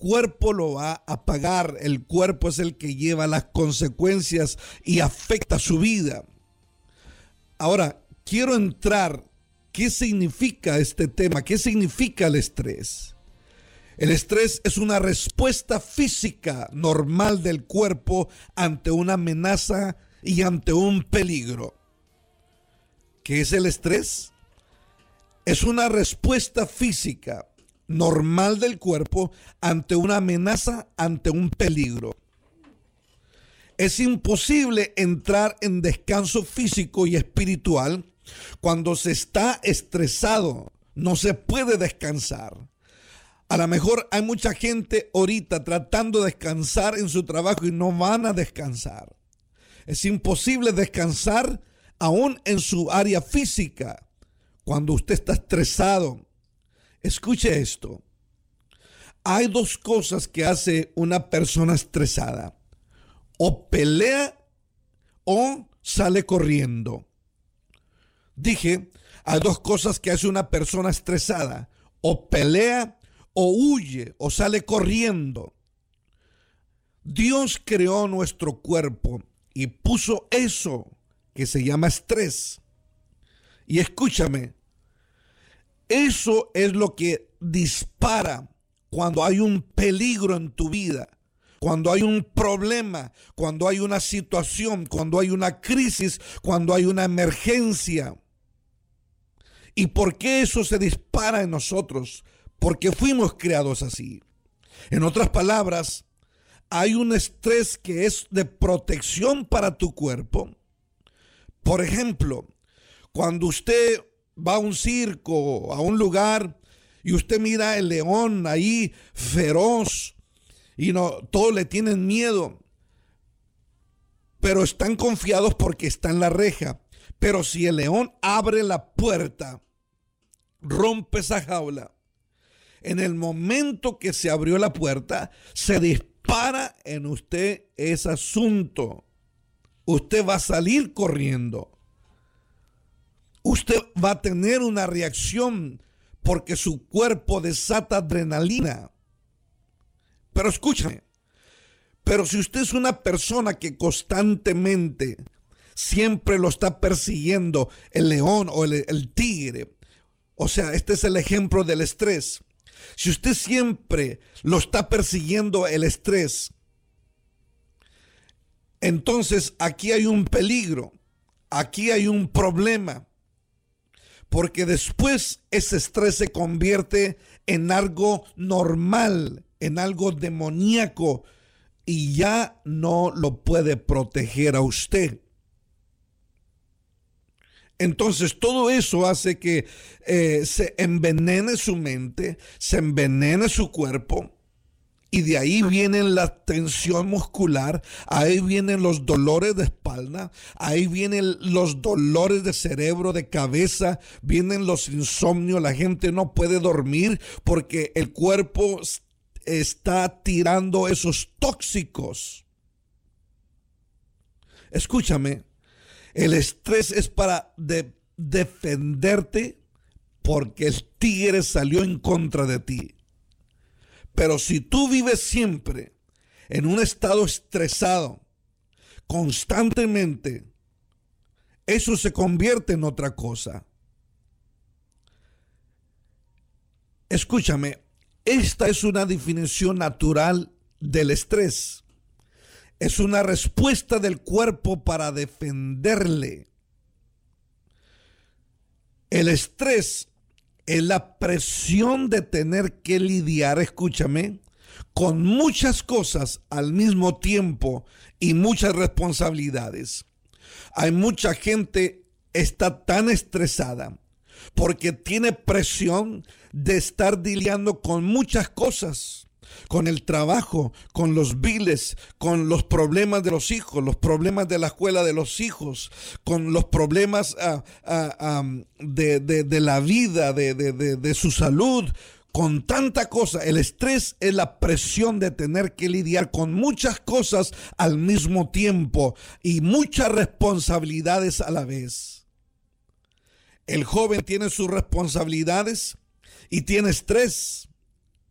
cuerpo lo va a pagar. El cuerpo es el que lleva las consecuencias y afecta su vida. Ahora, quiero entrar, ¿qué significa este tema? ¿Qué significa el estrés? El estrés es una respuesta física normal del cuerpo ante una amenaza y ante un peligro. ¿Qué es el estrés? Es una respuesta física normal del cuerpo ante una amenaza, ante un peligro. Es imposible entrar en descanso físico y espiritual cuando se está estresado. No se puede descansar. A lo mejor hay mucha gente ahorita tratando de descansar en su trabajo y no van a descansar. Es imposible descansar aún en su área física cuando usted está estresado. Escuche esto. Hay dos cosas que hace una persona estresada. O pelea o sale corriendo. Dije, hay dos cosas que hace una persona estresada. O pelea o huye o sale corriendo. Dios creó nuestro cuerpo y puso eso que se llama estrés. Y escúchame, eso es lo que dispara cuando hay un peligro en tu vida, cuando hay un problema, cuando hay una situación, cuando hay una crisis, cuando hay una emergencia. ¿Y por qué eso se dispara en nosotros? Porque fuimos creados así. En otras palabras, hay un estrés que es de protección para tu cuerpo. Por ejemplo, cuando usted va a un circo, a un lugar, y usted mira el león ahí feroz, y todos le tienen miedo, pero están confiados porque está en la reja. Pero si el león abre la puerta, rompe esa jaula, en el momento que se abrió la puerta, se dispara en usted ese asunto. Usted va a salir corriendo. Usted va a tener una reacción porque su cuerpo desata adrenalina. Pero escúchame, pero si usted es una persona que constantemente siempre lo está persiguiendo el león o el tigre, o sea, este es el ejemplo del estrés. Si usted siempre lo está persiguiendo el estrés, entonces aquí hay un peligro, aquí hay un problema, porque después ese estrés se convierte en algo normal, en algo demoníaco, y ya no lo puede proteger a usted. Entonces todo eso hace que se envenene su mente, se envenene su cuerpo, y de ahí viene la tensión muscular, ahí vienen los dolores de espalda, ahí vienen los dolores de cerebro, de cabeza, vienen los insomnios, la gente no puede dormir porque el cuerpo está tirando esos tóxicos. Escúchame. El estrés es para defenderte porque el tigre salió en contra de ti. Pero si tú vives siempre en un estado estresado, constantemente, eso se convierte en otra cosa. Escúchame, esta es una definición natural del estrés. Es una respuesta del cuerpo para defenderle. El estrés es la presión de tener que lidiar, escúchame, con muchas cosas al mismo tiempo y muchas responsabilidades. Hay mucha gente que está tan estresada porque tiene presión de estar lidiando con muchas cosas. Con el trabajo, con los biles, con los problemas de los hijos, los problemas de la escuela de los hijos, con los problemas de la vida, de su salud, con tanta cosa. El estrés es la presión de tener que lidiar con muchas cosas al mismo tiempo y muchas responsabilidades a la vez. El joven tiene sus responsabilidades y tiene estrés.